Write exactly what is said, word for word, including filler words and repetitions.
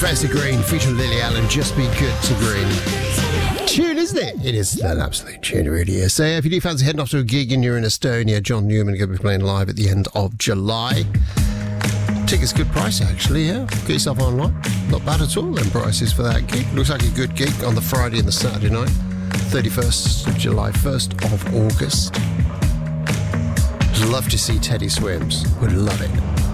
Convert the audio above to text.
Professor Green featuring Lily Allen, Just Be Good to Green. Tune, isn't it? It is an absolute tune, it really is. So if you do fancy heading off to a gig and you're in Estonia, John Newman going to be playing live at the end of July. Tickets good price, actually, yeah. Get yourself online. Not bad at all, them prices for that gig. Looks like a good gig on the Friday and the Saturday night. thirty-first of July, first of August. Love to see Teddy Swims. Would love it.